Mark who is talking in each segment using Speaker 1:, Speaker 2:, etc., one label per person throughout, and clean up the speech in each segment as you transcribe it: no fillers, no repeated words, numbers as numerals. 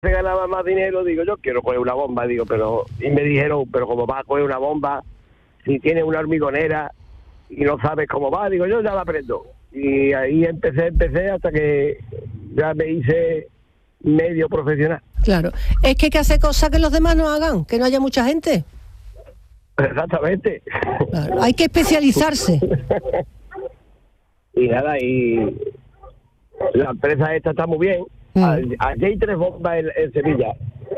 Speaker 1: se ganaba más dinero, digo, yo quiero coger una bomba, digo, y me dijeron, pero como vas a coger una bomba, si tienes una hormigonera y no sabes cómo va, digo, yo ya la aprendo. Y ahí empecé hasta que ya me hice medio profesional.
Speaker 2: Claro, es que hay que hacer cosas que los demás no hagan, que no haya mucha gente.
Speaker 1: Exactamente.
Speaker 2: Claro, hay que especializarse.
Speaker 1: Y nada, y la empresa esta está muy bien. Aquí hay 3 bombas en Sevilla.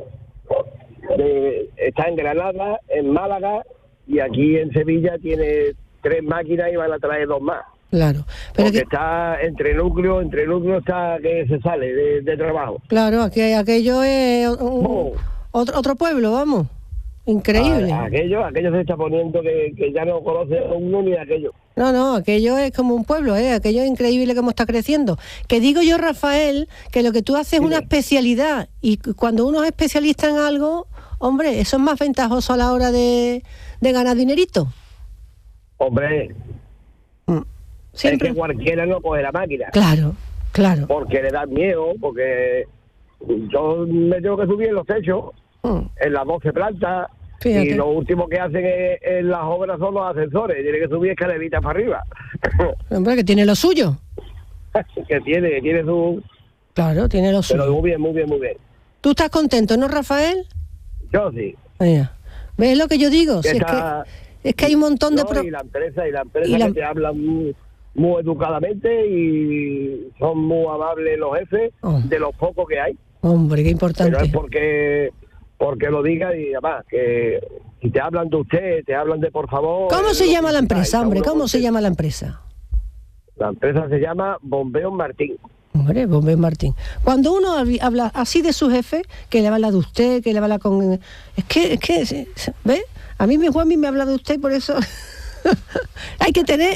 Speaker 1: Está en Granada, en Málaga, y aquí en Sevilla tiene 3 máquinas y van a traer 2 más.
Speaker 2: Claro. Pero
Speaker 1: porque está entre núcleo está que se sale de trabajo.
Speaker 2: Claro, aquello es otro pueblo, vamos. Increíble.
Speaker 1: Aquello se está poniendo que ya no conoce uno ni aquello.
Speaker 2: No, aquello es como un pueblo, aquello es increíble cómo está creciendo. Que digo yo, Rafael, que lo que tú haces es una especialidad, y cuando uno es especialista en algo, hombre, eso es más ventajoso a la hora de ganar dinerito.
Speaker 1: Hombre, siempre. Es que cualquiera no coge la máquina.
Speaker 2: Claro.
Speaker 1: Porque le da miedo, porque yo me tengo que subir en los techos, en las 12 plantas. Fíjate. Y lo último que hacen en las obras son los ascensores. Tiene que subir escaleritas para arriba.
Speaker 2: Hombre, que tiene lo suyo.
Speaker 1: que tiene su...
Speaker 2: Claro, tiene lo suyo.
Speaker 1: Pero muy bien.
Speaker 2: ¿Tú estás contento, no, Rafael?
Speaker 1: Yo sí.
Speaker 2: Mira. ¿Ves lo que yo digo? Si es que hay un montón de...
Speaker 1: Y la empresa que te hablan muy educadamente y son muy amables los jefes de los pocos que hay.
Speaker 2: Hombre, qué importante.
Speaker 1: Pero es porque lo diga, y además que si te hablan de usted, te hablan de por favor.
Speaker 2: ¿Cómo se llama la empresa, hombre? ¿Cómo se llama la empresa?
Speaker 1: La empresa se llama Bombeos Martín.
Speaker 2: Hombre, Bombeos Martín. Cuando uno habla así de su jefe, que le habla de usted, que le habla con... Es que ¿ves? A mí Juanmi me habla de usted, por eso... hay que tener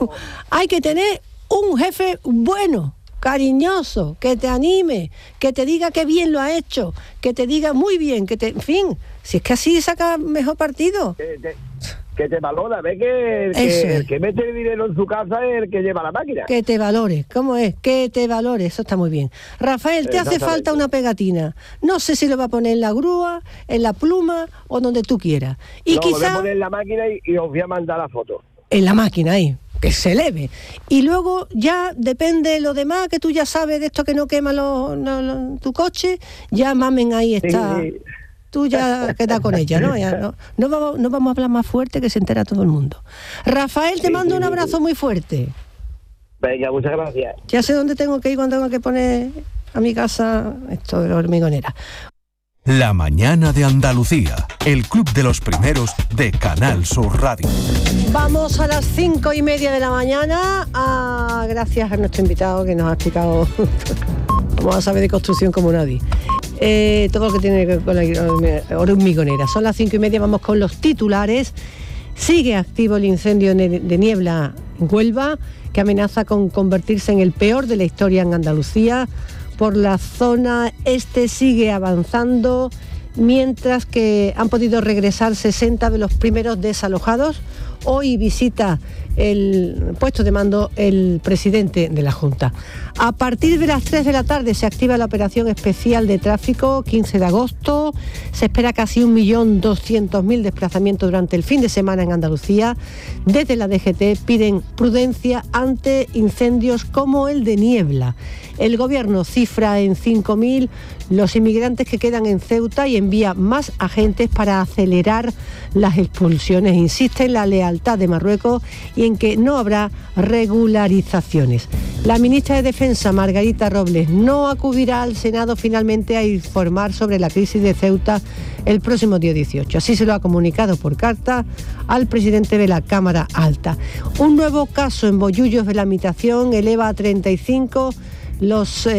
Speaker 2: un jefe bueno, cariñoso, que te anime, que te diga que bien lo ha hecho, que te diga muy bien, en fin, si es que así saca mejor partido.
Speaker 1: Que te valora, ve que el que mete el dinero en su casa es el que lleva la máquina.
Speaker 2: Que te valore, ¿cómo es? Que te valore, eso está muy bien. Rafael, te hace falta una pegatina. No sé si lo va a poner en la grúa, en la pluma o donde tú quieras. Y
Speaker 1: lo voy a
Speaker 2: quizá
Speaker 1: poner en la máquina y os voy a mandar la foto.
Speaker 2: En la máquina ahí, que se eleve. Y luego ya depende lo demás, que tú ya sabes de esto que no quema tu coche, ya mamen, ahí está. Sí. Tú ya quedas con ella, ¿no? Ya no vamos a hablar más fuerte, que se entera todo el mundo. Rafael, te mando un abrazo muy fuerte.
Speaker 1: Venga, muchas gracias.
Speaker 2: Ya sé dónde tengo que ir cuando tengo que poner a mi casa esto de la hormigonera.
Speaker 3: La mañana de Andalucía, el club de los primeros de Canal Sur Radio.
Speaker 2: Vamos a las 5:30 de la mañana, gracias a nuestro invitado que nos ha explicado, vamos a saber de construcción como nadie. Todo lo que tiene que ver con la hormigonera. Son las 5:30, vamos con los titulares. Sigue activo el incendio de niebla en Huelva, que amenaza con convertirse en el peor de la historia en Andalucía. Por la zona este sigue avanzando, mientras que han podido regresar 60 de los primeros desalojados. Hoy visita el puesto de mando el presidente de la Junta. A partir de las 3 de la tarde se activa la operación especial de tráfico, 15 de agosto. Se espera casi 1.200.000 desplazamientos durante el fin de semana en Andalucía. Desde la DGT piden prudencia ante incendios como el de Niebla. El gobierno cifra en 5.000 los inmigrantes que quedan en Ceuta y envía más agentes para acelerar las expulsiones. Insiste en la lealtad de Marruecos y en que no habrá regularizaciones. La ministra de Defensa, Margarita Robles, no acudirá al Senado finalmente a informar sobre la crisis de Ceuta el próximo día 18. Así se lo ha comunicado por carta al presidente de la Cámara Alta. Un nuevo caso en Bollullos de la Habitación eleva a 35 los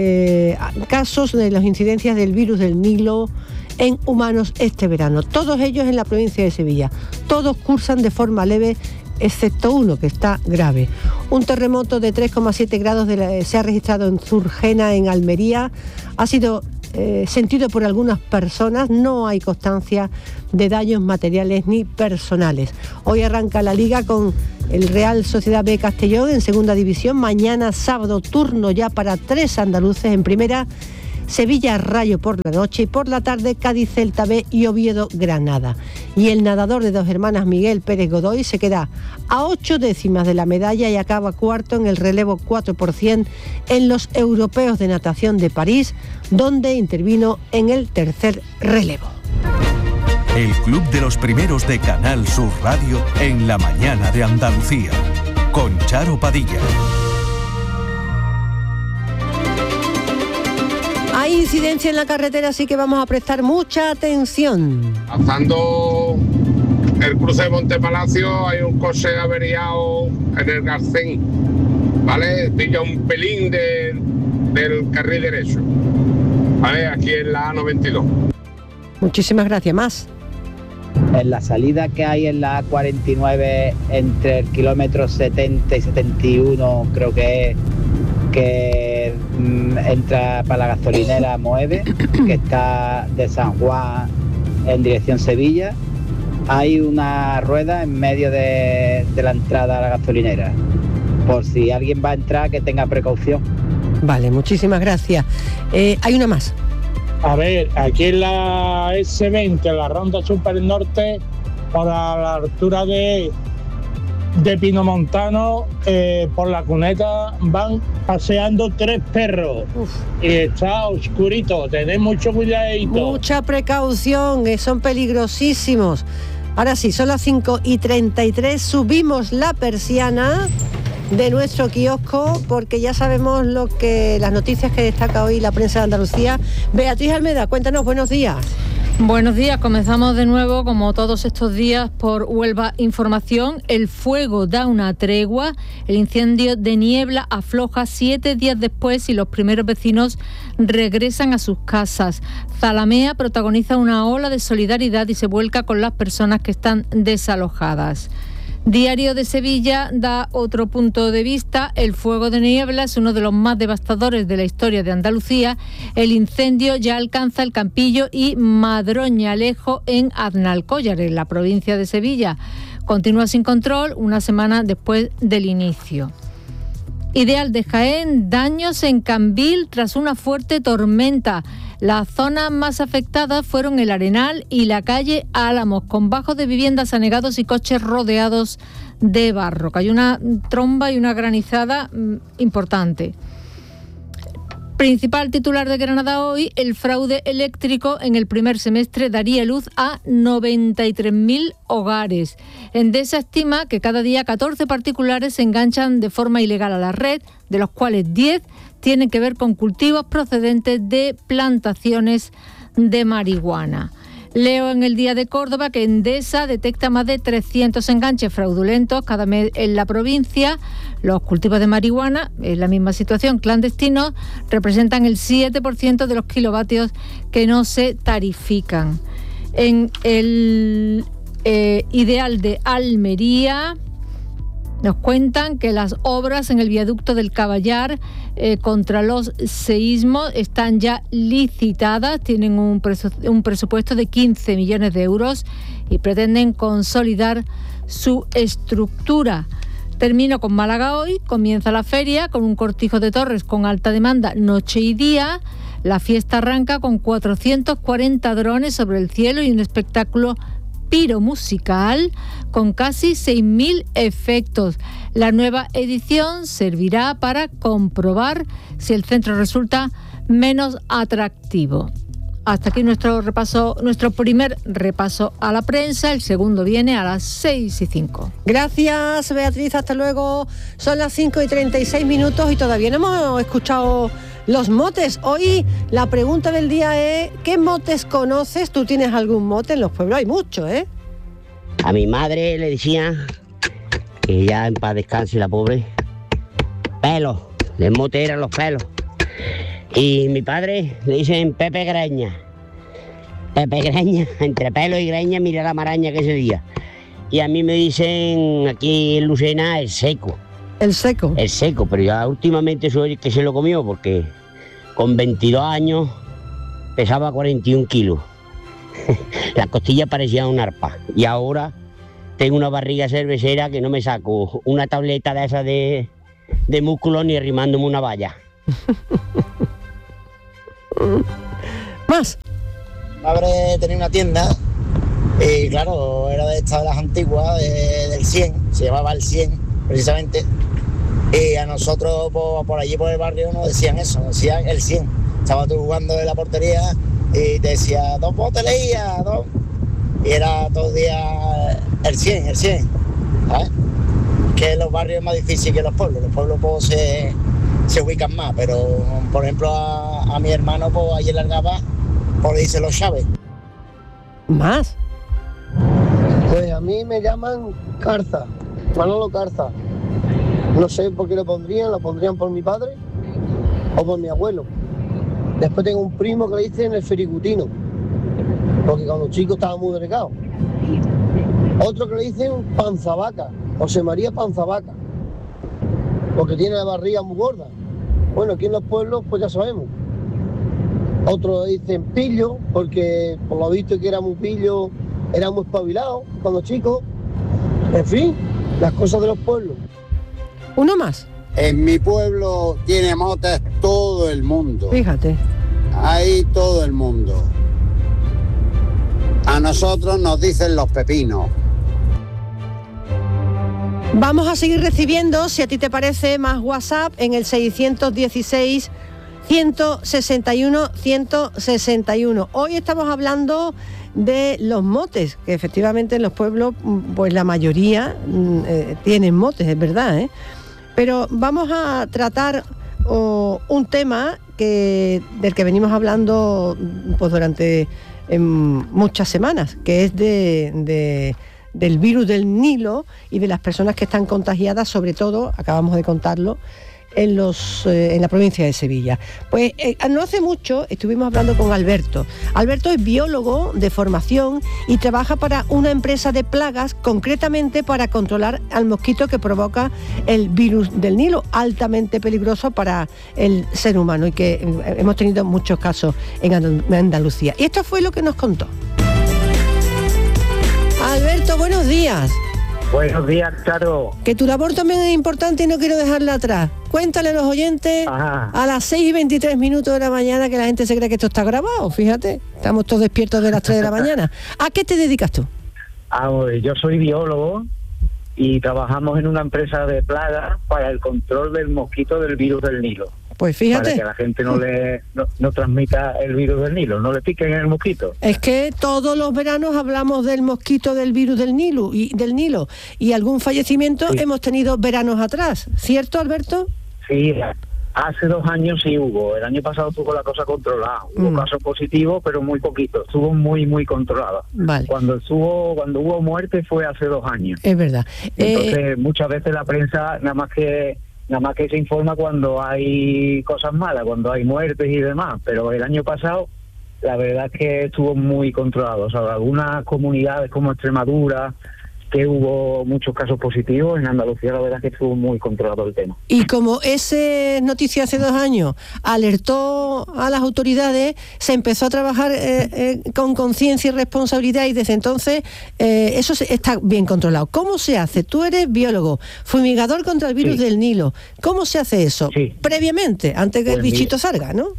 Speaker 2: casos de las incidencias del virus del Nilo en humanos este verano. Todos ellos en la provincia de Sevilla. Todos cursan de forma leve, excepto uno que está grave. Un terremoto de 3,7 grados se ha registrado en Zurgena, en Almería. Ha sido sentido por algunas personas. No hay constancia de daños materiales ni personales. Hoy arranca la Liga con el Real Sociedad B Castellón en segunda división. Mañana sábado turno ya para 3 andaluces en primera. Sevilla Rayo por la noche y por la tarde Cádiz Celta B y Oviedo Granada. Y el nadador de Dos Hermanas Miguel Pérez Godoy se queda a 8 décimas de la medalla y acaba cuarto en el relevo 4% en los europeos de natación de París, donde intervino en el tercer relevo.
Speaker 3: El Club de los Primeros de Canal Sur Radio en la mañana de Andalucía, con Charo Padilla.
Speaker 2: Hay incidencia en la carretera, así que vamos a prestar mucha atención.
Speaker 4: Pasando el cruce de Montepalacio hay un coche averiado en el Garcén, ¿vale? Pilla un pelín del carril derecho, ¿vale? Aquí en la A92.
Speaker 2: Muchísimas gracias. Más.
Speaker 5: En la salida que hay en la A49 entre el kilómetro 70 y 71, creo que es, que entra para la gasolinera Moeve, que está de San Juan en dirección Sevilla, hay una rueda en medio de la entrada a la gasolinera. Por si alguien va a entrar, que tenga precaución.
Speaker 2: Vale, muchísimas gracias. Hay una más.
Speaker 6: A ver, aquí en la S20, en la Ronda Super Norte, para la altura de Pinomontano, por la cuneta van paseando 3 perros. Uf. Y está oscurito, tened mucho cuidadito.
Speaker 2: Mucha precaución, son peligrosísimos. Ahora sí, son las 5:33, subimos la persiana de nuestro kiosco porque ya sabemos las noticias que destaca hoy la prensa de Andalucía. Beatriz Almeda, cuéntanos, buenos días.
Speaker 7: Buenos días, comenzamos de nuevo, como todos estos días, por Huelva Información. El fuego da una tregua, el incendio de Niebla afloja 7 días después y los primeros vecinos regresan a sus casas. Zalamea protagoniza una ola de solidaridad y se vuelca con las personas que están desalojadas. Diario de Sevilla da otro punto de vista. El fuego de Niebla es uno de los más devastadores de la historia de Andalucía. El incendio ya alcanza el Campillo y Madroñalejo en Aznalcóllar, en la provincia de Sevilla. Continúa sin control una semana después del inicio. Ideal de Jaén, daños en Cambil tras una fuerte tormenta. Las zonas más afectadas fueron el Arenal y la calle Álamos, con bajos de viviendas anegados y coches rodeados de barro. Cayó una tromba y una granizada importante. Principal titular de Granada hoy, el fraude eléctrico en el primer semestre daría luz a 93.000 hogares. Endesa estima que cada día 14 particulares se enganchan de forma ilegal a la red, de los cuales 10 tienen que ver con cultivos procedentes de plantaciones de marihuana. Leo en el Día de Córdoba que Endesa detecta más de 300 enganches fraudulentos cada mes en la provincia. Los cultivos de marihuana, en la misma situación, clandestinos, representan el 7% de los kilovatios que no se tarifican. En el Ideal de Almería nos cuentan que las obras en el viaducto del Caballar contra los seísmos están ya licitadas, tienen un presupuesto de 15 millones de euros y pretenden consolidar su estructura. Termino con Málaga hoy, comienza la feria con un cortijo de torres con alta demanda noche y día. La fiesta arranca con 440 drones sobre el cielo y un espectáculo piromusical con casi 6.000 efectos. La nueva edición servirá para comprobar si el centro resulta menos atractivo. Hasta aquí nuestro primer repaso a la prensa. El segundo viene a las 6:05.
Speaker 2: Gracias, Beatriz, hasta luego. Son las 5:36 y todavía no hemos escuchado los motes. Hoy la pregunta del día es: ¿qué motes conoces? ¿Tú tienes algún mote? En los pueblos hay mucho, ¿eh?
Speaker 8: A mi madre le decía, que ya en paz descanse la pobre, pelos, el mote eran los pelos. Y mi padre le dicen Pepe Greña. Pepe Greña, entre pelo y greña, mira la maraña que ese día. Y a mí me dicen aquí en Lucena el seco.
Speaker 2: ¿El seco?
Speaker 8: El seco, pero ya últimamente soy el que se lo comió porque con 22 años pesaba 41 kilos. Las costillas parecían un arpa. Y ahora tengo una barriga cervecera que no me saco una tableta de esas de músculo ni arrimándome una valla.
Speaker 2: Más.
Speaker 9: Mi padre tenía una tienda y claro, era de estas de las antiguas, del 100, se llamaba el 100 precisamente, y a nosotros por allí por el barrio nos decían eso, nos decían el 100. Estabas tú jugando en la portería y te decía 2 botelillas, 2, y era todo el día el 100, ¿sabes? Que en los barrios es más difícil que los pueblos pues se ubican más, pero por ejemplo a mi hermano pues allí en Largaba pues le dicen los Chávez.
Speaker 2: Más.
Speaker 10: Pues a mí me llaman Carza, Manolo Carza. No sé por qué lo pondrían por mi padre o por mi abuelo. Después tengo un primo que le dicen el fericutino, porque cuando chico estaba muy delgado. Otro que le dicen panzavaca, José María Panzavaca, porque tiene la barriga muy gorda. Bueno, aquí en los pueblos pues ya sabemos. Otros le dicen pillo, porque por lo visto que era muy pillo, era muy espabilado cuando chico. En fin, las cosas de los pueblos.
Speaker 2: Uno más.
Speaker 11: En mi pueblo tiene motes todo el mundo.
Speaker 2: Fíjate.
Speaker 11: Ahí todo el mundo. A nosotros nos dicen los pepinos.
Speaker 2: Vamos a seguir recibiendo, si a ti te parece, más WhatsApp en el 616 161 161. Hoy estamos hablando de los motes, que efectivamente en los pueblos, pues la mayoría tienen motes, es verdad, ¿eh? Pero vamos a tratar un tema del que venimos hablando pues durante muchas semanas, que es del virus del Nilo y de las personas que están contagiadas, sobre todo, acabamos de contarlo, en la provincia de Sevilla. Pues no hace mucho estuvimos hablando con Alberto. Alberto es biólogo de formación y trabaja para una empresa de plagas, concretamente para controlar al mosquito que provoca el virus del Nilo, altamente peligroso para el ser humano y que hemos tenido muchos casos en Andalucía. Y esto fue lo que nos contó. Alberto, buenos días.
Speaker 12: Buenos días, Charo.
Speaker 2: Que tu labor también es importante y no quiero dejarla atrás. Cuéntale a los oyentes a las 6:23 de la mañana, que la gente se cree que esto está grabado, fíjate. Estamos todos despiertos de las 3 de la mañana. ¿A qué te dedicas tú?
Speaker 12: Yo soy biólogo y trabajamos en una empresa de plagas para el control del mosquito del virus del Nilo.
Speaker 2: Pues fíjate.
Speaker 12: Para que la gente no transmita el virus del Nilo, no le piquen el mosquito.
Speaker 2: Es que todos los veranos hablamos del mosquito del virus del Nilo y algún fallecimiento hemos tenido veranos atrás, ¿cierto, Alberto?
Speaker 12: Sí, hace 2 años sí hubo. El año pasado tuvo la cosa controlada. Hubo casos positivos, pero muy poquitos. Estuvo muy, muy controlada.
Speaker 2: Vale.
Speaker 12: Cuando hubo muerte fue hace 2 años.
Speaker 2: Es verdad.
Speaker 12: Entonces, muchas veces la prensa nada más que se informa cuando hay cosas malas, cuando hay muertes y demás, pero el año pasado la verdad es que estuvo muy controlado. O sea, algunas comunidades como Extremadura, que hubo muchos casos positivos, en Andalucía la verdad es que estuvo muy controlado el tema.
Speaker 2: Y como esa noticia hace 2 años alertó a las autoridades, se empezó a trabajar con conciencia y responsabilidad, y desde entonces eso está bien controlado. ¿Cómo se hace? Tú eres biólogo, fumigador contra el virus del Nilo. ¿Cómo se hace eso? Previamente, antes que el bichito salga, ¿no?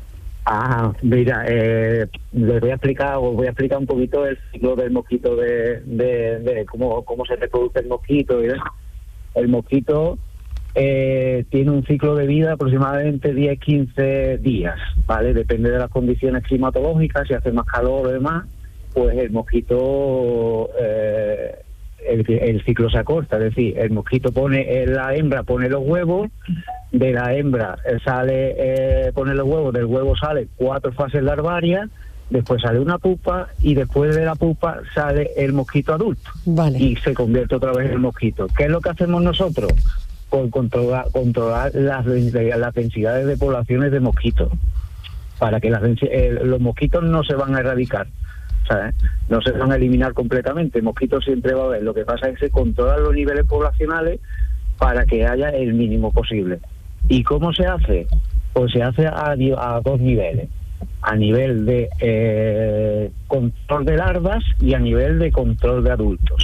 Speaker 12: Mira, les voy a explicar un poquito el ciclo del mosquito, de cómo se reproduce el mosquito. El mosquito tiene un ciclo de vida aproximadamente 10-15 días, ¿vale? Depende de las condiciones climatológicas, si hace más calor o demás, pues el mosquito, el ciclo se acorta, es decir, el mosquito la hembra pone los huevos, de la hembra pone los huevos, del huevo sale 4 fases larvarias, después sale una pupa y después de la pupa sale el mosquito adulto. Vale. Y se convierte otra vez en el mosquito. ¿Qué es lo que hacemos nosotros? Pues controlar las densidades de poblaciones de mosquitos, para que los mosquitos no se van a erradicar, ¿sabes? No se van a eliminar completamente. Mosquitos siempre va a haber. Lo que pasa es que se controlan los niveles poblacionales para que haya el mínimo posible. ¿Y cómo se hace? Pues se hace a 2 niveles. A nivel de control de larvas y a nivel de control de adultos.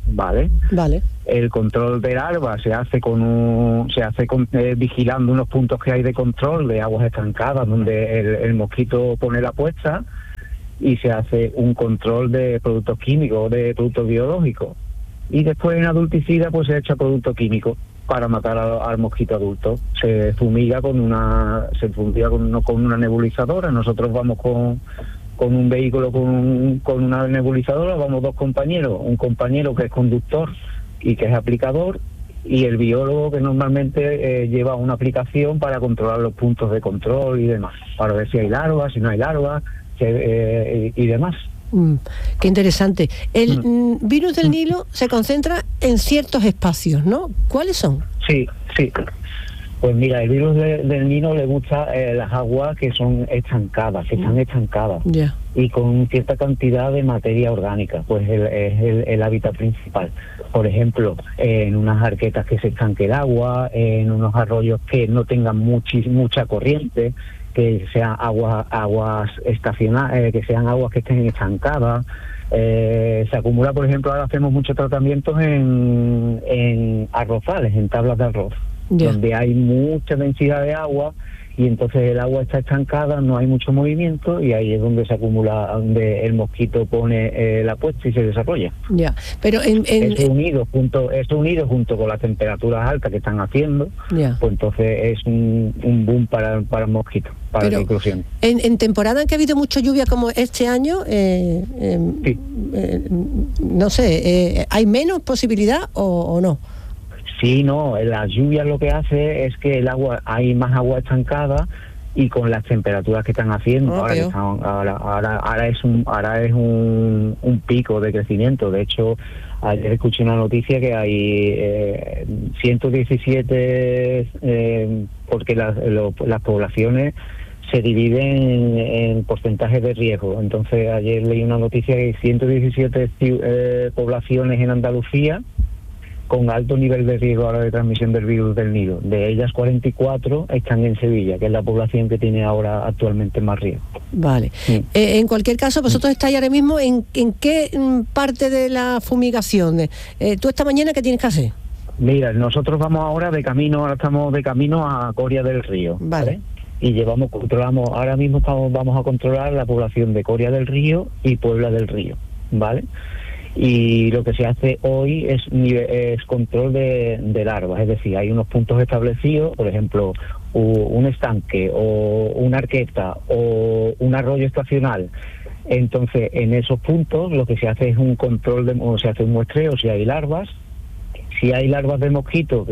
Speaker 12: ¿vale?
Speaker 2: Vale.
Speaker 12: El control de larvas se hace vigilando unos puntos que hay de control de aguas estancadas donde el mosquito pone la puesta, y se hace un control de productos químicos, de productos biológicos, y después en adulticida pues se echa producto químico para matar al mosquito adulto. Se fumiga con una nebulizadora. Nosotros vamos con un vehículo con una nebulizadora, vamos 2 compañeros, un compañero que es conductor y que es aplicador, y el biólogo que normalmente lleva una aplicación para controlar los puntos de control y demás, para ver si hay larvas, si no hay larvas, y demás.
Speaker 2: Qué interesante. El virus del Nilo se concentra en ciertos espacios, ¿no? ¿Cuáles son?
Speaker 12: Sí. Pues mira, el virus del Nilo le gusta las aguas que son estancadas, que están estancadas, y con cierta cantidad de materia orgánica, pues es el hábitat principal. Por ejemplo, en unas arquetas que se estanque el agua, en unos arroyos que no tengan mucha corriente, que sean aguas estacionales, que sean aguas que estén estancadas. Se acumula, por ejemplo, ahora hacemos muchos tratamientos en arrozales, en tablas de arroz, donde hay mucha densidad de agua, y entonces el agua está estancada, no hay mucho movimiento, y ahí es donde se acumula, donde el mosquito pone la puesta y se desarrolla.
Speaker 2: Pero
Speaker 12: eso unido junto con las temperaturas altas que están haciendo, pues entonces es un boom para el mosquito, para la eclosión.
Speaker 2: En temporada en que ha habido mucha lluvia como este año, no sé, ¿hay menos posibilidad o no?
Speaker 12: Sí, no, la lluvia lo que hace es que hay más agua estancada, y con las temperaturas que están haciendo, ahora es un pico de crecimiento. De hecho, ayer escuché una noticia que hay 117, porque las poblaciones se dividen en porcentajes de riesgo. Entonces ayer leí una noticia que hay 117 poblaciones en Andalucía con alto nivel de riesgo ahora de transmisión del virus del Nilo. De ellas, 44 están en Sevilla, que es la población que tiene ahora actualmente más riesgo.
Speaker 2: Vale. En cualquier caso, vosotros estáis ahora mismo en qué parte de la fumigación. ¿Tú esta mañana qué tienes que hacer?
Speaker 12: Mira, nosotros vamos ahora estamos de camino a Coria del Río.
Speaker 2: Vale.
Speaker 12: Y ahora mismo vamos a controlar la población de Coria del Río y Puebla del Río, ¿vale? Y lo que se hace hoy es control de larvas, es decir, hay unos puntos establecidos, por ejemplo, un estanque o una arqueta o un arroyo estacional. Entonces, en esos puntos lo que se hace es un control, se hace un muestreo si hay larvas. Si hay larvas de mosquito,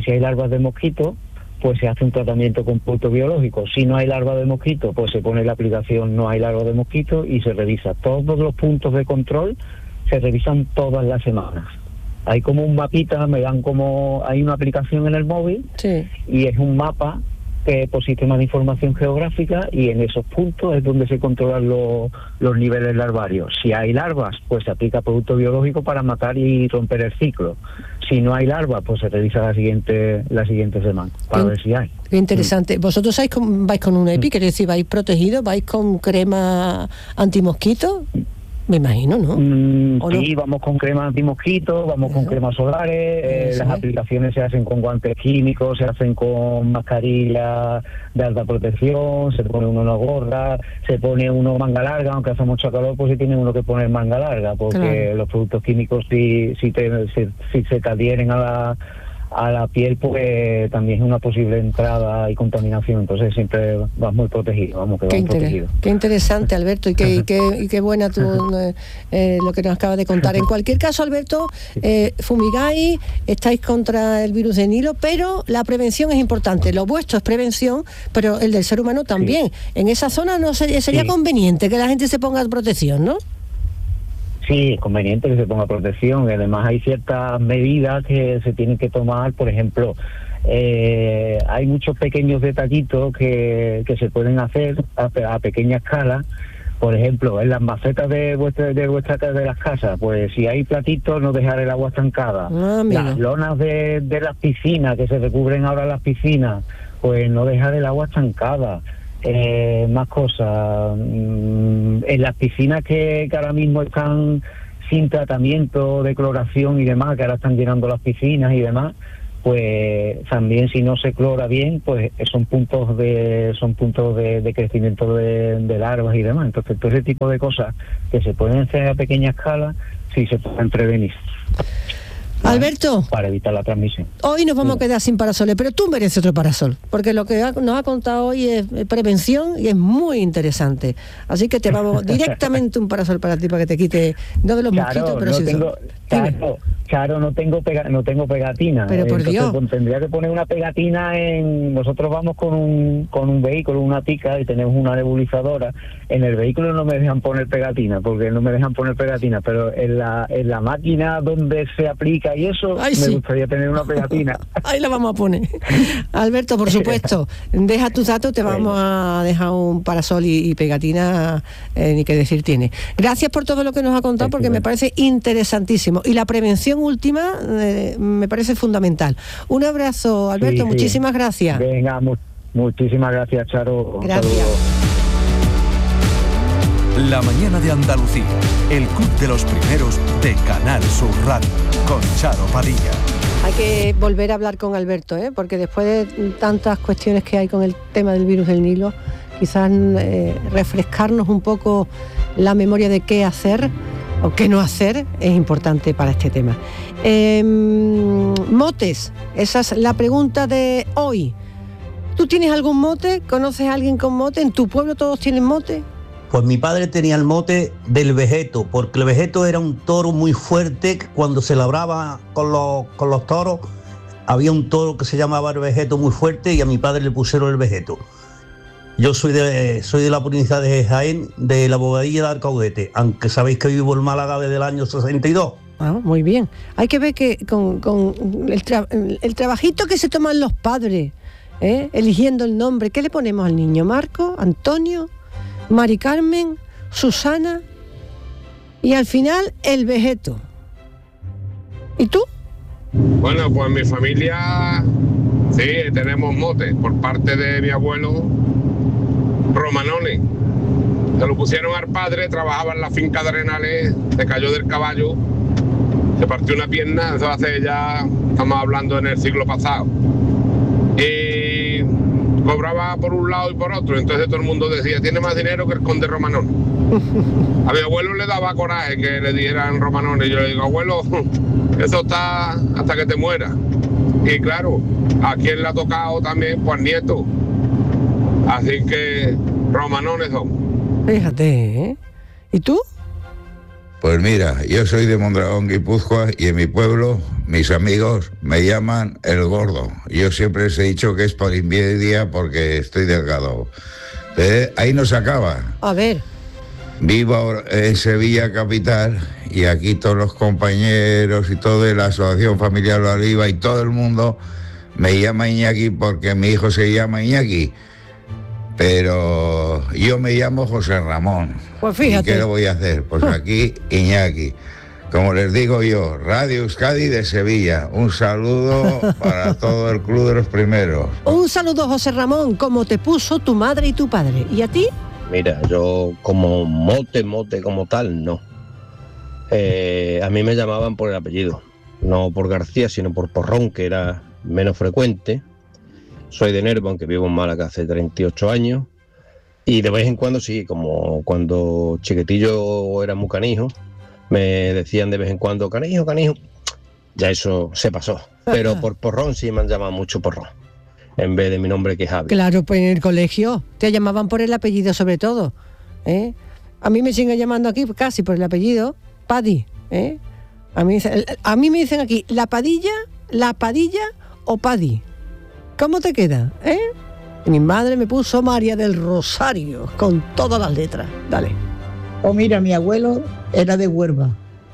Speaker 12: pues se hace un tratamiento con producto biológico. Si no hay larva de mosquito, pues se pone la aplicación no hay larva de mosquito, y se revisa todos los puntos de control. Se revisan todas las semanas. Hay como un mapita, hay una aplicación en el móvil, y es un mapa por sistema de información geográfica, y en esos puntos es donde se controlan los niveles larvarios. Si hay larvas, pues se aplica producto biológico para matar y romper el ciclo. Si no hay larvas, pues se revisa la siguiente semana para ver si hay.
Speaker 2: Qué interesante. ¿Vosotros vais con un EPI, es decir, vais protegidos, vais con crema antimosquito? Me imagino, ¿no?
Speaker 12: Sí, no? Vamos con crema antimosquito, vamos con cremas solares, las aplicaciones se hacen con guantes químicos, se hacen con mascarilla de alta protección, se pone uno una gorra, se pone uno manga larga, aunque hace mucho calor, pues se tiene uno que poner manga larga, porque los productos químicos si se te adhieren a la piel, pues también es una posible entrada y contaminación. Entonces siempre vas muy protegido, protegidos.
Speaker 2: Qué interesante, Alberto, y qué buena lo que nos acabas de contar. En cualquier caso, Alberto, fumigáis, estáis contra el virus del Nilo, pero la prevención es importante. Lo vuestro es prevención, pero el del ser humano también. En esa zona no sería conveniente que la gente se ponga protección, ¿no?
Speaker 12: Sí, es conveniente que se ponga protección, y además hay ciertas medidas que se tienen que tomar. Por ejemplo, hay muchos pequeños detallitos que se pueden hacer a pequeña escala. Por ejemplo, en las macetas de las casas, pues si hay platitos, no dejar el agua estancada. Las lonas de las piscinas, que se recubren ahora las piscinas, pues no dejar el agua estancada. Más cosas. En las piscinas que ahora mismo están sin tratamiento de cloración y demás, que ahora están llenando las piscinas y demás, pues también si no se clora bien, pues son puntos de crecimiento de larvas y demás. Entonces todo ese tipo de cosas que se pueden hacer a pequeña escala, sí se pueden prevenir.
Speaker 2: Alberto,
Speaker 12: para evitar la transmisión.
Speaker 2: Hoy nos vamos a quedar sin parasoles, pero tú mereces otro parasol, porque lo que nos ha contado hoy es prevención y es muy interesante. Así que te vamos directamente un parasol para ti, para que te quite, no de los mosquitos, pero sí.
Speaker 12: Charo, no tengo pegatina.
Speaker 2: Pero por Dios.
Speaker 12: Pues, tendría que poner una pegatina nosotros vamos con un vehículo, una tica, y tenemos una nebulizadora. En el vehículo no me dejan poner pegatina, pero en la máquina donde se aplica y eso, me gustaría tener una pegatina.
Speaker 2: Ahí la vamos a poner. Alberto, por supuesto, deja tus datos, te vamos a dejar un parasol y pegatina, ni que decir tiene. Gracias por todo lo que nos ha contado, porque me parece interesantísimo. Y la prevención última me parece fundamental. Un abrazo, Alberto, muchísimas gracias.
Speaker 12: Venga, muchísimas gracias, Charo.
Speaker 2: Gracias.
Speaker 3: La mañana de Andalucía, el club de los primeros de Canal Sur Radio, con Charo Padilla.
Speaker 2: Hay que volver a hablar con Alberto, porque después de tantas cuestiones que hay con el tema del virus del Nilo, quizás refrescarnos un poco la memoria de qué hacer o qué no hacer es importante para este tema. Motes, esa es la pregunta de hoy. ¿Tú tienes algún mote? ¿Conoces a alguien con mote? ¿En tu pueblo todos tienen mote?
Speaker 13: Pues mi padre tenía el mote del Vegeto, porque el Vegeto era un toro muy fuerte. Cuando se labraba con los toros, había un toro que se llamaba el Vegeto muy fuerte, y a mi padre le pusieron el Vegeto. Yo soy de la provincia de Jaén, de la Bogadilla de Alcaudete, aunque sabéis que vivo en Málaga desde el año 62.
Speaker 2: Muy bien. Hay que ver que con el trabajito que se toman los padres, eligiendo el nombre, ¿qué le ponemos al niño? ¿Marco? ¿Antonio? Mari Carmen, Susana y al final el Vegeto. ¿Y tú?
Speaker 4: Bueno, pues en mi familia sí, tenemos motes por parte de mi abuelo Romanone. Se lo pusieron al padre, trabajaba en la finca de Arenales, se cayó del caballo, se partió una pierna, eso hace ya, estamos hablando en el siglo pasado. Y cobraba por un lado y por otro, entonces todo el mundo decía, tiene más dinero que el conde Romanone. A mi abuelo le daba coraje que le dieran Romanone, y yo le digo, abuelo, eso está hasta que te mueras. Y claro, a quien le ha tocado también, pues nieto. Así que Romanones son.
Speaker 2: Fíjate, ¿Y tú?
Speaker 14: Pues mira, yo soy de Mondragón, Guipúzcoa, y en mi pueblo, mis amigos me llaman el gordo. Yo siempre les he dicho que es por envidia porque estoy delgado. Ahí no se acaba.
Speaker 2: A ver.
Speaker 14: Vivo ahora en Sevilla capital, y aquí todos los compañeros y todo de la Asociación Familiar La Oliva y todo el mundo me llama Iñaki porque mi hijo se llama Iñaki. Pero yo me llamo José Ramón.
Speaker 2: Pues fíjate.
Speaker 14: ¿Y qué le voy a hacer? Pues aquí Iñaki. Como les digo yo, Radio Euskadi de Sevilla. Un saludo para todo el club de los primeros.
Speaker 2: Un saludo, José Ramón, como te puso tu madre y tu padre. ¿Y a ti?
Speaker 15: Mira, yo como mote como tal, no. A mí me llamaban por el apellido. No por García, sino por Porrón, que era menos frecuente. Soy de Nerva, aunque vivo en Málaga hace 38 años. Y de vez en cuando sí, como cuando chiquitillo era muy canijo, me decían de vez en cuando, canijo. Ya eso se pasó. Pero por Porrón sí me han llamado mucho Porrón, en vez de mi nombre, que es Javi.
Speaker 2: Claro, pues en el colegio te llamaban por el apellido sobre todo. A mí me siguen llamando aquí casi por el apellido, Paddy. A mí me dicen aquí, la Padilla o Paddy. ¿Cómo te queda? Y mi madre me puso María del Rosario, con todas las letras. Dale.
Speaker 16: Oh, mira, mi abuelo era de Huelva.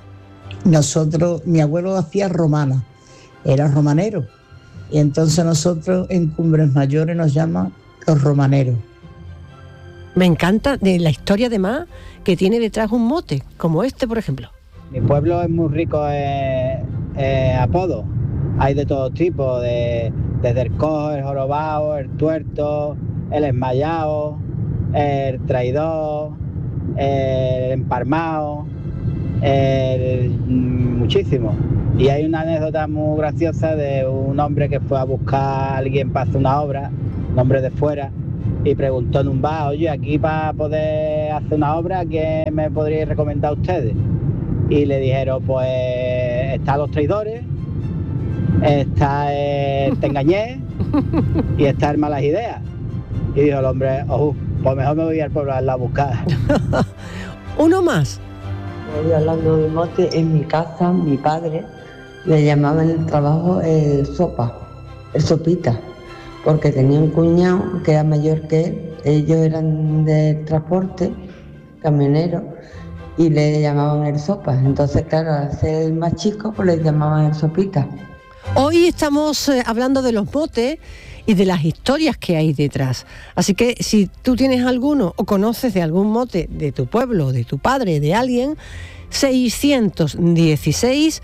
Speaker 16: Mi abuelo hacía romana, era romanero. Y entonces nosotros en Cumbres Mayores nos llaman los romaneros.
Speaker 2: Me encanta de la historia además que tiene detrás un mote, como este, por ejemplo.
Speaker 5: Mi pueblo es muy rico en apodos. Hay de todo tipo, desde el cojo, el jorobado, el tuerto, el esmayado, el traidor, el emparmado. muchísimo. Y hay una anécdota muy graciosa de un hombre que fue a buscar a alguien para hacer una obra, un hombre de fuera, y preguntó en un bar, oye, aquí para poder hacer una obra, ¿qué me podríais recomendar ustedes? Y le dijeron, pues está Los Traidores, está el Te Engañé y está el Malas Ideas. Y dijo el hombre, pues mejor me voy al pueblo a buscar.
Speaker 2: Uno más.
Speaker 17: Hoy hablando de mote, en mi casa, mi padre le llamaba en el trabajo el sopa, el sopita, porque tenía un cuñado que era mayor que él, ellos eran de transporte, camioneros, y le llamaban el sopa. Entonces, claro, al ser el más chico, pues le llamaban el sopita.
Speaker 2: Hoy estamos hablando de los motes y de las historias que hay detrás. Así que si tú tienes alguno o conoces de algún mote de tu pueblo, de tu padre, de alguien, 616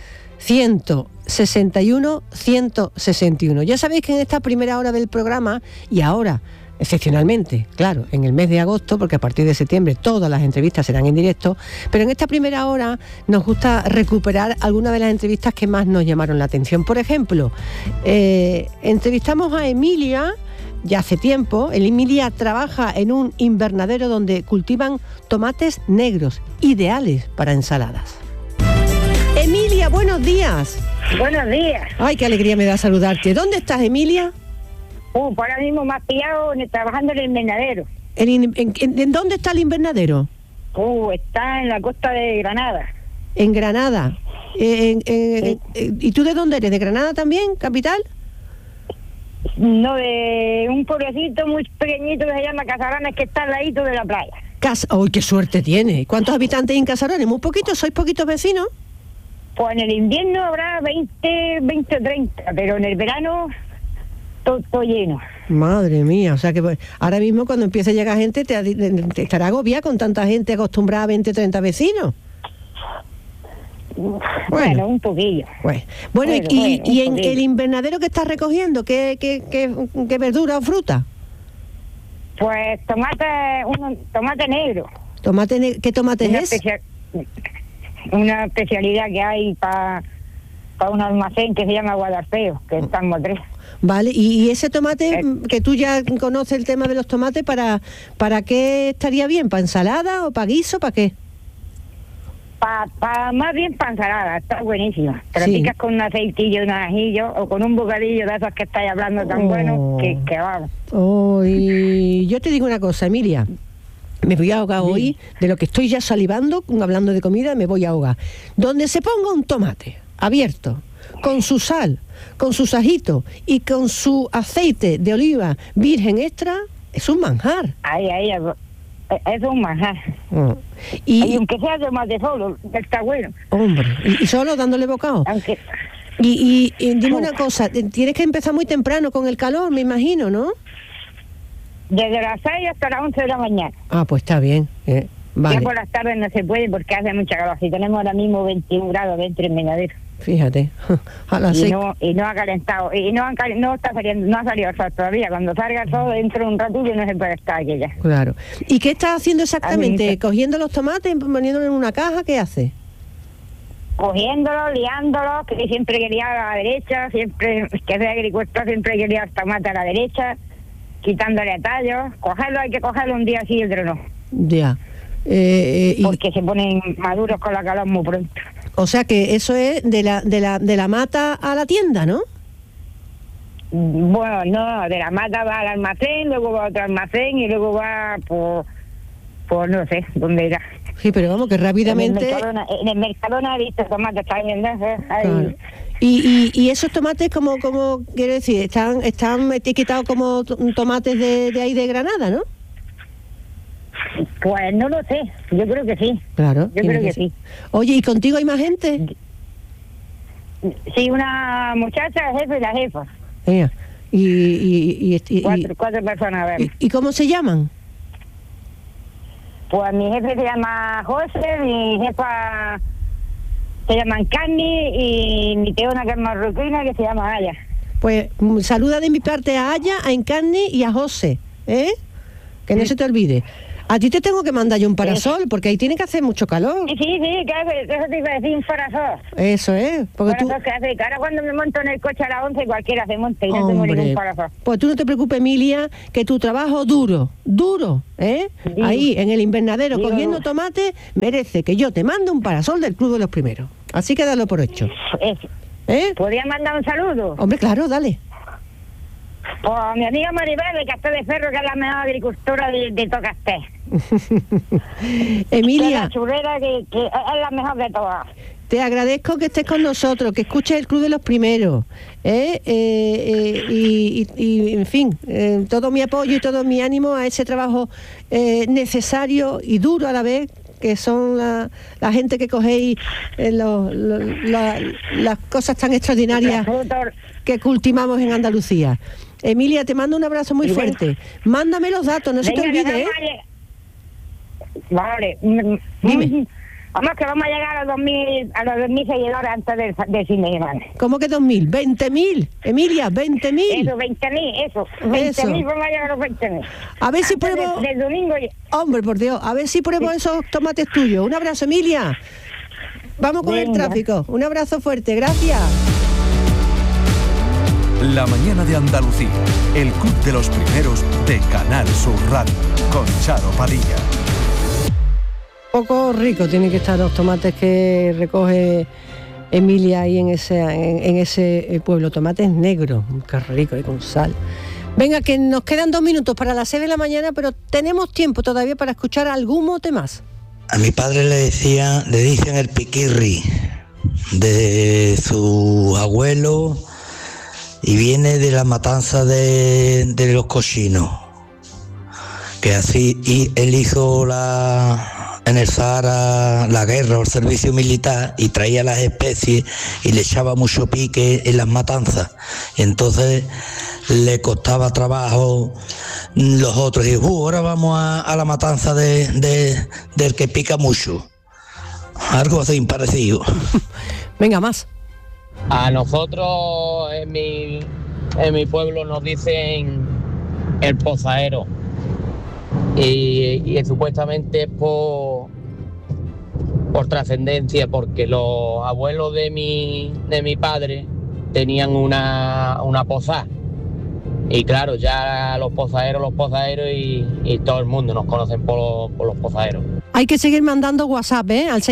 Speaker 2: 161 161. Ya sabéis que en esta primera hora del programa, y ahora excepcionalmente, claro, en el mes de agosto, porque a partir de septiembre todas las entrevistas serán en directo, pero en esta primera hora nos gusta recuperar algunas de las entrevistas que más nos llamaron la atención. Por ejemplo, entrevistamos a Emilia ya hace tiempo. Emilia trabaja en un invernadero donde cultivan tomates negros, ideales para ensaladas. Emilia, buenos días.
Speaker 18: Buenos días.
Speaker 2: Ay, qué alegría me da saludarte. ¿Dónde estás, Emilia?
Speaker 18: Por ahora mismo me has pillado trabajando en el invernadero.
Speaker 2: ¿En dónde está el invernadero?
Speaker 18: Está en la costa de Granada.
Speaker 2: ¿En Granada? ¿Y tú de dónde eres? ¿De Granada también, capital?
Speaker 18: No, de un pueblecito muy pequeñito que se llama Casarones, que está al ladito de la playa.
Speaker 2: ¡Uy, qué suerte tiene! ¿Cuántos habitantes hay en Casarones? ¿Muy poquitos? ¿Sois poquitos vecinos?
Speaker 18: Pues en el invierno habrá 20 o 30, pero en el verano todo lleno.
Speaker 2: Madre mía, o sea que ahora mismo cuando empiece a llegar gente te estará agobiada con tanta gente acostumbrada a 20 o 30 vecinos.
Speaker 18: Bueno, un poquillo.
Speaker 2: Bueno, y en el invernadero que estás recogiendo, ¿qué verdura o fruta?
Speaker 18: Pues tomate negro.
Speaker 2: ¿Qué tomate es?
Speaker 18: Una especialidad que hay para un almacén que se llama Guadalfeo, que está en Motrés.
Speaker 2: Vale, y ese tomate, que tú ya conoces el tema de los tomates, ¿para qué estaría bien? ¿Para ensalada o para guiso? ¿Para qué?
Speaker 18: Más bien para ensalada, está buenísima. Te lo picas con un aceitillo, un ajillo o con un bocadillo de esos que estáis hablando tan bueno que vamos.
Speaker 2: Y yo te digo una cosa, Emilia. Me voy a ahogar hoy, de lo que estoy ya salivando, hablando de comida, me voy a ahogar. Donde se ponga un tomate abierto, con su sal, con sus ajitos y con su aceite de oliva virgen extra, es un manjar.
Speaker 18: Es un manjar. Y aunque sea tomate solo, está bueno.
Speaker 2: Hombre, y solo dándole bocado. Y dime una cosa, tienes que empezar muy temprano con el calor, me imagino, ¿no?
Speaker 18: Desde las 6 hasta las 11 de la mañana.
Speaker 2: Pues está bien. Vale.
Speaker 18: Ya por las tardes no se puede porque hace mucha calor. Si tenemos ahora mismo 21 grados dentro del invernadero.
Speaker 2: Fíjate.
Speaker 18: Y no ha calentado. Y no está saliendo, no ha salido el sol todavía. Cuando salga el sol dentro de un ratillo no se puede estar aquí ya.
Speaker 2: Claro. ¿Y qué estás haciendo exactamente? ¿Cogiendo los tomates, poniéndolos en una caja? ¿Qué haces?
Speaker 18: Cogiéndolos, liándolos, que siempre quería a la derecha, siempre que sea agricultor, siempre quería el tomate a la derecha, quitándole tallos. Hay que cogerlo un día sí y otro no.
Speaker 2: Ya.
Speaker 18: Porque se ponen maduros con la calor muy pronto.
Speaker 2: O sea que eso es de la mata a la tienda, ¿no?
Speaker 18: Bueno, no, de la mata va al almacén, luego va a otro almacén y luego va por no sé dónde irá.
Speaker 2: Sí, pero vamos, que rápidamente...
Speaker 18: En el Mercadona he visto tomates también, ¿no?
Speaker 2: Claro. ¿Y esos tomates como quiero decir, están etiquetados como tomates de ahí de Granada, ¿no?
Speaker 18: Pues no lo sé, yo creo que sí.
Speaker 2: Claro.
Speaker 18: Yo creo que sí.
Speaker 2: Oye, ¿y contigo hay más gente?
Speaker 18: Sí, una muchacha, el jefe y la jefa. Cuatro personas, a ver.
Speaker 2: ¿Y cómo se llaman?
Speaker 18: Pues mi jefe se llama José, mi jefa se llama Encarni y mi teona, que es marroquina, que se llama Aya.
Speaker 2: Pues saluda de mi parte a Aya, a Encarni y a José, que no se te olvide. A ti te tengo que mandar yo un parasol, porque ahí tiene que hacer mucho calor.
Speaker 18: Sí, que eso te iba a decir, un parasol.
Speaker 2: Eso es. Porque
Speaker 18: parasol que hace, que ahora cuando me monto en el coche a las 11, cualquiera se monta y no tengo ningún parasol.
Speaker 2: Pues tú no te preocupes, Emilia, que tu trabajo duro, ¿eh?
Speaker 18: Digo,
Speaker 2: ahí en el invernadero cogiendo tomate, merece que yo te mande un parasol del Club de los Primeros. Así que dalo por hecho.
Speaker 18: ¿Podría mandar un saludo?
Speaker 2: Hombre, claro, dale.
Speaker 18: Pues a mi amiga Maribel de Castelldefels, que es la mejor agricultora de Tocasté.
Speaker 2: Emilia.
Speaker 18: Que es la churrera que es la mejor de todas.
Speaker 2: Te agradezco que estés con nosotros, que escuches el Club de los Primeros, y en fin, todo mi apoyo y todo mi ánimo a ese trabajo necesario y duro a la vez, que son la gente que cogéis las cosas tan extraordinarias que cultivamos en Andalucía. Emilia, te mando un abrazo muy fuerte. Mándame los datos, no se te olvide,
Speaker 18: Vale.
Speaker 2: Dime.
Speaker 18: Vamos, que vamos a llegar a los 2.000 seguidores antes del fin de semana.
Speaker 2: ¿Cómo que 2.000? ¡20.000! Emilia, 20.000.
Speaker 18: Eso, 20.000, eso. 20.000, vamos a llegar a los 20.000.
Speaker 2: A ver si pruebo...
Speaker 18: Del domingo...
Speaker 2: Hombre, por Dios, a ver si pruebo esos tomates tuyos. Un abrazo, Emilia. Vamos con el tráfico. Un abrazo fuerte, gracias.
Speaker 3: La mañana de Andalucía, el Club de los Primeros de Canal Sur Radio, con Charo Padilla.
Speaker 2: Poco rico tienen que estar los tomates que recoge Emilia ahí en ese pueblo. Tomates negros, qué rico, y con sal. Venga, que nos quedan 2 minutos para las 6 de la mañana, pero tenemos tiempo todavía para escuchar algún mote más.
Speaker 19: A mi padre le dicen el piquirri de su abuelo, y viene de la matanza de los cochinos, que así, y él hizo en el Sahara la guerra o el servicio militar, y traía las especies y le echaba mucho pique en las matanzas, y entonces le costaba trabajo los otros, y ahora vamos a la matanza del que pica mucho, algo así parecido.
Speaker 2: Venga, más.
Speaker 20: A nosotros en mi pueblo nos dicen el pozaero, y supuestamente es por trascendencia, porque los abuelos de mi padre tenían una posada, y claro, ya los pozaeros y todo el mundo nos conocen por los pozaeros.
Speaker 2: Hay que seguir mandando WhatsApp, al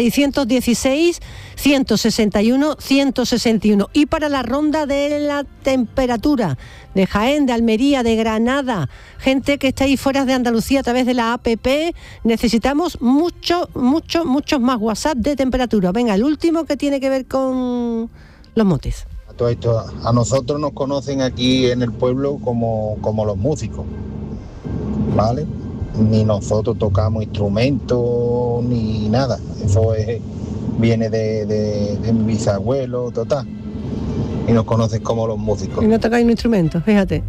Speaker 2: 616-161-161. Y para la ronda de la temperatura de Jaén, de Almería, de Granada, gente que está ahí fuera de Andalucía a través de la APP, necesitamos muchos más WhatsApp de temperatura. Venga, el último, que tiene que ver con los motes.
Speaker 21: A nosotros nos conocen aquí en el pueblo como los músicos, ¿vale? Ni nosotros tocamos instrumentos ni nada, eso viene de mi bisabuelo, total, y nos conocen como los músicos.
Speaker 2: Y no tocáis un instrumento, fíjate.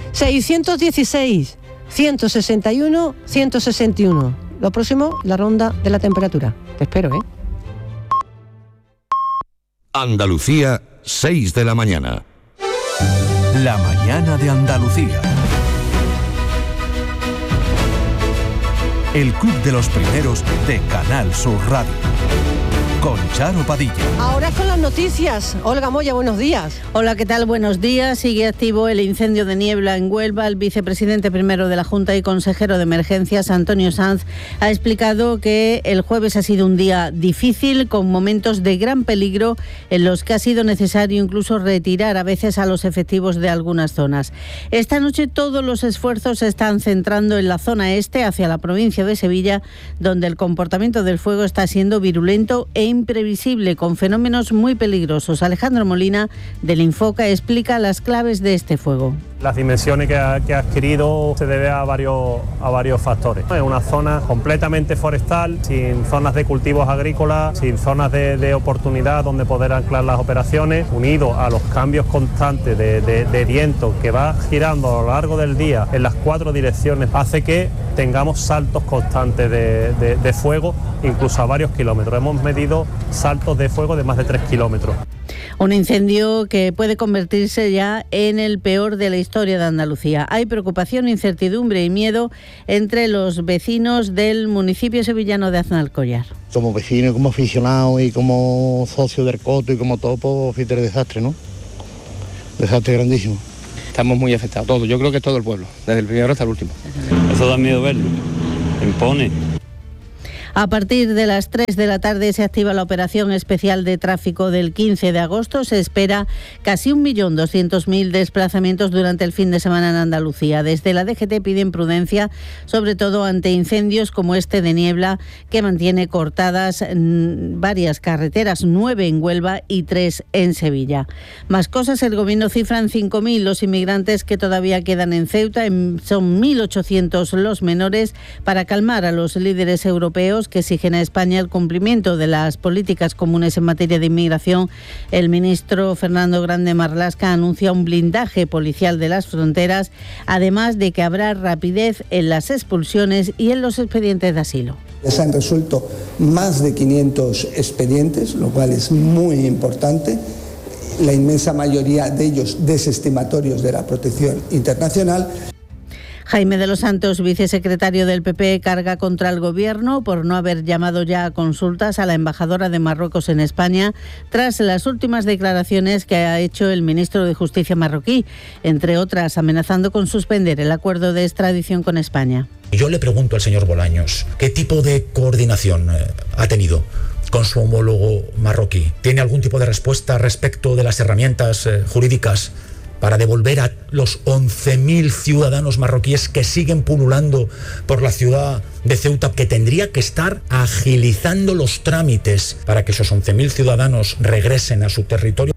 Speaker 2: 616-161-161. Lo próximo, la ronda de la temperatura. Te espero,
Speaker 3: Andalucía, 6 de la mañana. La mañana de Andalucía. El Club de los Primeros de Canal Sur Radio, con Charo Padilla.
Speaker 2: Ahora con las noticias. Olga Moya, buenos días.
Speaker 22: Hola, ¿qué tal? Buenos días. Sigue activo el incendio de niebla en Huelva. El vicepresidente primero de la Junta y consejero de Emergencias, Antonio Sanz, ha explicado que el jueves ha sido un día difícil, con momentos de gran peligro en los que ha sido necesario incluso retirar a veces a los efectivos de algunas zonas. Esta noche todos los esfuerzos se están centrando en la zona este, hacia la provincia de Sevilla, donde el comportamiento del fuego está siendo virulento e imprevisible, con fenómenos muy peligrosos. Alejandro Molina, del Infoca, explica las claves de este fuego.
Speaker 23: Las dimensiones que ha adquirido se debe a varios factores. Es una zona completamente forestal, sin zonas de cultivos agrícolas, sin zonas de oportunidad donde poder anclar las operaciones, unido a los cambios constantes de viento que va girando a lo largo del día en las 4 direcciones, hace que tengamos saltos constantes de fuego, incluso a varios kilómetros. Hemos medido saltos de fuego de más de 3 kilómetros.
Speaker 22: Un incendio que puede convertirse ya en el peor de la historia de Andalucía. Hay preocupación, incertidumbre y miedo entre los vecinos del municipio sevillano de Aznalcóllar.
Speaker 21: Como vecino, como aficionado y como socio del Coto y como todo, pues fíjate el desastre, ¿no? Desastre grandísimo.
Speaker 1: Estamos muy afectados, todos. Yo creo que todo el pueblo, desde el primero hasta el último.
Speaker 6: Eso da miedo verlo, impone.
Speaker 22: A partir de las 3 de la tarde se activa la operación especial de tráfico del 15 de agosto. Se espera casi 1.200.000 desplazamientos durante el fin de semana en Andalucía. Desde la DGT piden prudencia, sobre todo ante incendios como este de Niebla, que mantiene cortadas varias carreteras, 9 en Huelva y 3 en Sevilla. Más cosas, el Gobierno cifra en 5.000 los inmigrantes que todavía quedan en Ceuta. Son 1.800 los menores, para calmar a los líderes europeos que exigen a España el cumplimiento de las políticas comunes en materia de inmigración. El ministro Fernando Grande Marlaska anuncia un blindaje policial de las fronteras, además de que habrá rapidez en las expulsiones y en los expedientes de asilo.
Speaker 7: Se han resuelto más de 500 expedientes, lo cual es muy importante. La inmensa mayoría de ellos desestimatorios de la protección internacional.
Speaker 22: Jaime de los Santos, vicesecretario del PP, carga contra el Gobierno por no haber llamado ya a consultas a la embajadora de Marruecos en España tras las últimas declaraciones que ha hecho el ministro de Justicia marroquí, entre otras amenazando con suspender el acuerdo de extradición con España.
Speaker 24: Yo le pregunto al señor Bolaños, ¿qué tipo de coordinación ha tenido con su homólogo marroquí? ¿Tiene algún tipo de respuesta respecto de las herramientas jurídicas para devolver a los 11.000 ciudadanos marroquíes que siguen pululando por la ciudad de Ceuta, que tendría que estar agilizando los trámites para que esos 11.000 ciudadanos regresen a su territorio?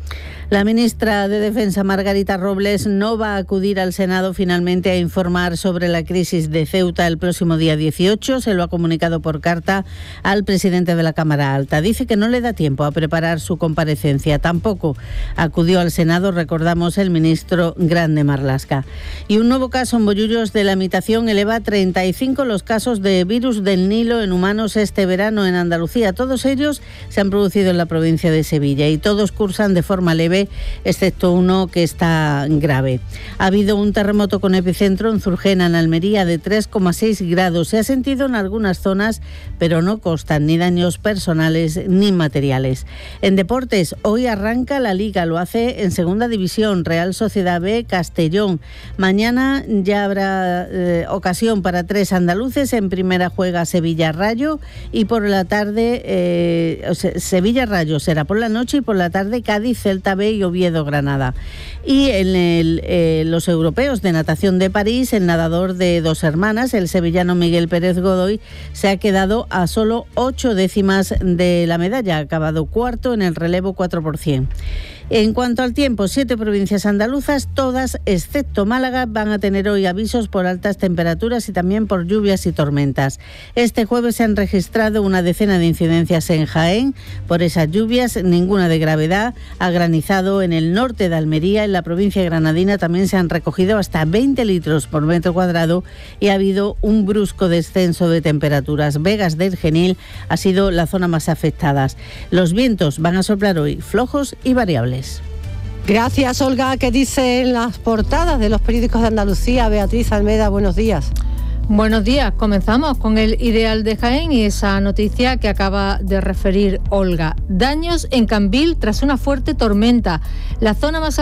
Speaker 22: La ministra de Defensa, Margarita Robles, no va a acudir al Senado finalmente a informar sobre la crisis de Ceuta el próximo día 18. Se lo ha comunicado por carta al presidente de la Cámara Alta. Dice que no le da tiempo a preparar su comparecencia. Tampoco acudió al Senado, recordamos, el ministro Grande Marlaska. Y un nuevo caso en Bollullos de la Imitación eleva a 35 los casos de virus del Nilo en humanos este verano en Andalucía. Todos ellos se han producido en la provincia de Sevilla y todos cursan de forma leve, excepto uno que está grave. Ha habido un terremoto con epicentro en Zurgena, en Almería, de 3,6 grados. Se ha sentido en algunas zonas, pero no constan ni daños personales ni materiales. En deportes, hoy arranca la Liga, lo hace en Segunda División, Real Sociedad B, Castellón. Mañana ya habrá ocasión para 3 andaluces. En primera juega Sevilla-Rayo y por la tarde, Sevilla-Rayo será por la noche y por la tarde Cádiz-Celta B y Oviedo-Granada. Y en los europeos de natación de París, el nadador de 2 hermanas, el sevillano Miguel Pérez Godoy, se ha quedado a solo 8 décimas de la medalla, ha acabado cuarto en el relevo 4%. En cuanto al tiempo, 7 provincias andaluzas, todas excepto Málaga, van a tener hoy avisos por altas temperaturas y también por lluvias y tormentas. Este jueves se han registrado una decena de incidencias en Jaén por esas lluvias, ninguna de gravedad. Ha granizado en el norte de Almería, en la provincia granadina también se han recogido hasta 20 litros por metro cuadrado y ha habido un brusco descenso de temperaturas. Vegas del Genil ha sido la zona más afectada. Los vientos van a soplar hoy flojos y variables.
Speaker 2: Gracias, Olga. ¿Qué dicen las portadas de los periódicos de Andalucía? Beatriz Almeda, buenos días.
Speaker 25: Buenos días, comenzamos con el Ideal de Jaén y esa noticia que acaba de referir Olga. Daños en Cambil tras una fuerte tormenta. Las zonas más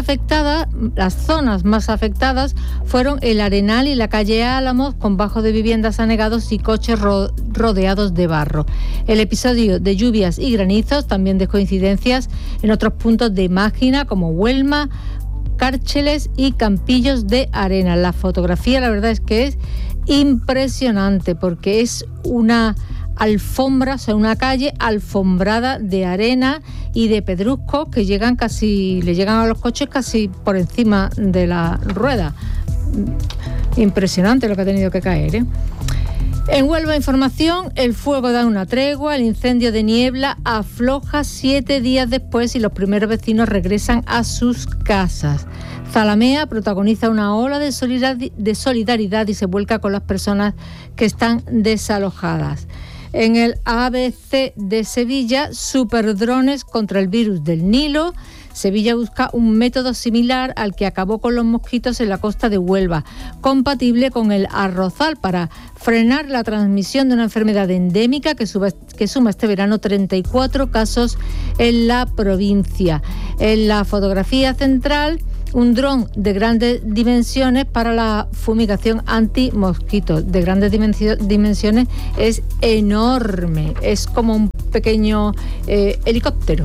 Speaker 25: afectadas fueron el Arenal y la calle Álamos, con bajos de viviendas anegados y coches rodeados de barro. El episodio de lluvias y granizos también dejó incidencias en otros puntos de Mágina como Huelma, Cárcheles y Campillos de Arena. La fotografía, la verdad es que es impresionante porque es una alfombra, o sea, una calle alfombrada de arena y de pedruscos que le llegan a los coches casi por encima de la rueda. Impresionante lo que ha tenido que caer, ¿eh? En Huelva Información, el fuego da una tregua, el incendio de Niebla afloja 7 días después y los primeros vecinos regresan a sus casas. Zalamea protagoniza una ola de solidaridad y se vuelca con las personas que están desalojadas. En el ABC de Sevilla, superdrones contra el virus del Nilo. Sevilla busca un método similar al que acabó con los mosquitos en la costa de Huelva, compatible con el arrozal para frenar la transmisión de una enfermedad endémica que suma este verano 34 casos en la provincia. En la fotografía central, un dron de grandes dimensiones para la fumigación anti-mosquitos. De grandes dimensiones, es enorme, es como un pequeño helicóptero.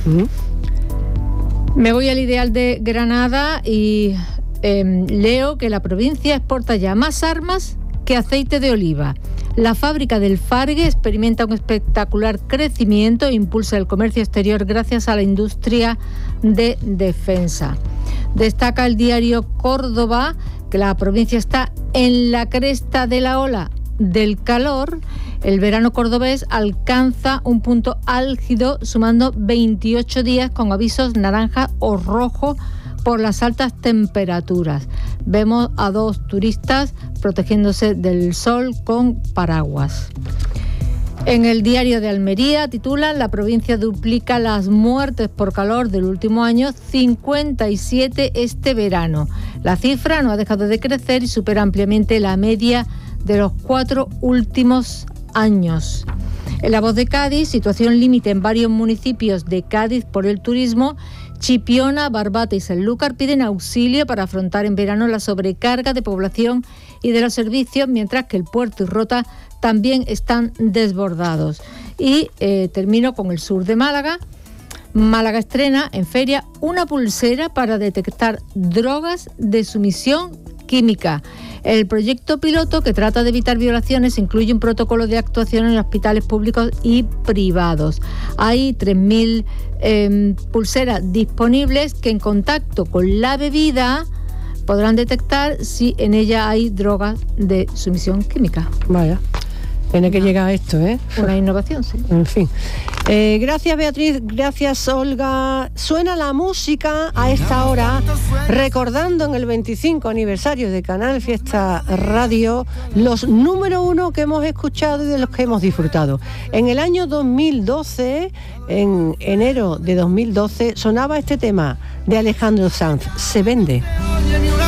Speaker 25: Me voy al Ideal de Granada y leo que la provincia exporta ya más armas que aceite de oliva. La fábrica del Fargue experimenta un espectacular crecimiento e impulsa el comercio exterior gracias a la industria de defensa. Destaca el diario Córdoba que la provincia está en la cresta de la ola del calor. El verano cordobés alcanza un punto álgido, sumando 28 días con avisos naranja o rojo por las altas temperaturas. Vemos a 2 turistas protegiéndose del sol con paraguas. En el diario de Almería titulan: la provincia duplica las muertes por calor del último año, 57 este verano. La cifra no ha dejado de crecer y supera ampliamente la media de los 4 últimos años. En La Voz de Cádiz, situación límite en varios municipios de Cádiz por el turismo. Chipiona, Barbate y Sanlúcar piden auxilio para afrontar en verano la sobrecarga de población y de los servicios, mientras que el Puerto y Rota también están desbordados. Y termino con el sur de Málaga. Málaga estrena en feria una pulsera para detectar drogas de sumisión química. El proyecto piloto, que trata de evitar violaciones, incluye un protocolo de actuación en hospitales públicos y privados. Hay 3.000 pulseras disponibles que, en contacto con la bebida, podrán detectar si en ella hay drogas de sumisión química.
Speaker 2: Vaya. Tiene que llegar a esto, ¿eh?
Speaker 25: Una innovación, sí.
Speaker 2: En fin. Gracias, Beatriz. Gracias, Olga. Suena la música a esta hora, recordando en el 25 aniversario de Canal Fiesta Radio los número 1 que hemos escuchado y de los que hemos disfrutado. En el año 2012, en enero de 2012, sonaba este tema de Alejandro Sanz, Se vende.